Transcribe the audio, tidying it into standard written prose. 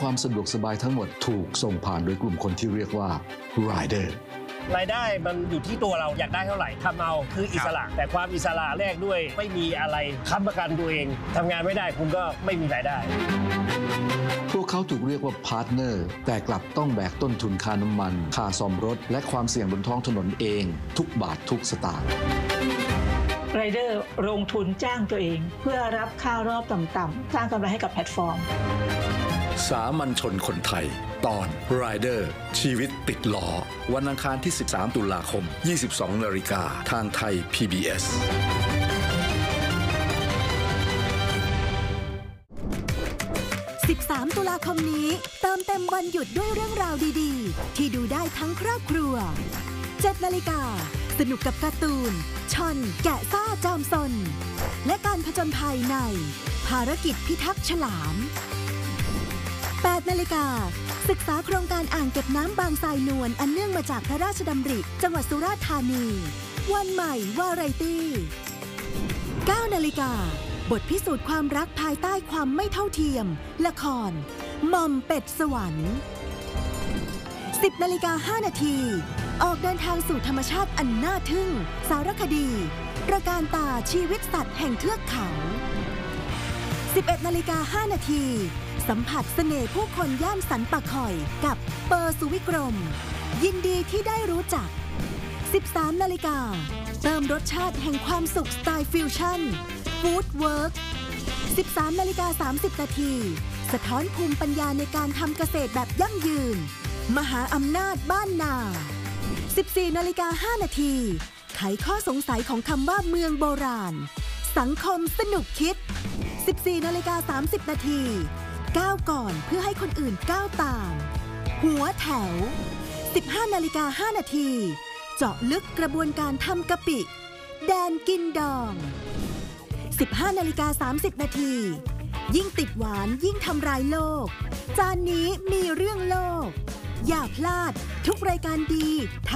ความสะดวกสบายทั้งหมดถูกส่งผ่านโดยกลุ่มคนที่เรียกว่า Rider รายได้มันอยู่ที่ตัวเราอยากได้เท่าไหร่ทำเอาคืออิสระแต่ความอิสระแรกด้วยไม่มีอะไรค้ำประกันตัวเองทำงานไม่ได้คุณก็ไม่มีรายได้พวกเขาถูกเรียกว่าพาร์ทเนอร์แต่กลับต้องแบกต้นทุนค่าน้ำมันค่าซ่อมรถและความเสี่ยงบนท้องถนนเองทุกบาททุกสตางค์ไรเดอร์ลงทุนจ้างตัวเองเพื่อรับค่ารอบต่ำๆสร้างกำไรให้กับแพลตฟอร์มสามัญชนคนไทยตอน Rider ชีวิตติดล้อวันอังคารที่13ตุลาคม 22:00 น.ทางไทย PBS 13 ตุลาคมนี้เติมเต็มวันหยุดด้วยเรื่องราวดีๆที่ดูได้ทั้งครอบครัว 7 นาฬิกาสนุกกับการ์ตูนช่อนแกะซ่าจอมซนและการผจญภัยในภารกิจพิทักษ์ฉลาม 8 นาฬิกาศึกษาโครงการอ่างเก็บน้ำบางทรายนวลอันเนื่องมาจากพระราชดำริจังหวัดสุราษฎร์ธานีวันใหม่วาไรตี้ 9 นาฬิกาบทพิสูจน์ความรักภายใต้ความไม่เท่าเทียมละครหม่อมเป็ดสวรรค์ 10 นาฬิกา 5 นาทีออกเดินทางสู่ธรรมชาติอันน่าทึ่งสารคดีประการตาชีวิตสัตว์แห่งเทือกเขา 11 นาฬิกา 5 นาทีสัมผัสเสน่ห์ผู้คนย่านสันป่าข่อยกับเปอร์สุวิกรมยินดีที่ได้รู้จัก 13 นาฬิกาเติมรสชาติแห่งความสุขสไตล์ฟิวชั่นฟู้ดเวิร์ก 13 นาฬิกา 30 นาทีสะท้อนภูมิปัญญาในการทำเกษตรแบบยั่งยืนมหาอำนาจบ้านนา 14 นาฬิกา 5 นาทีไขข้อสงสัยของคำว่าเมืองโบราณสังคมสนุกคิด 14 นาฬิกา 30 นาทีก้าวก่อนเพื่อให้คนอื่นก้าวตามหัวแถว 15 นาฬิกา 5 นาทีเจาะลึกกระบวนการทำกะปิแดนกินดอง 15 นาฬิกา 30 นาทียิ่งติดหวานยิ่งทำร้ายโลกจานนี้มีเรื่องโลกอย่าพลาดทุกรายการดี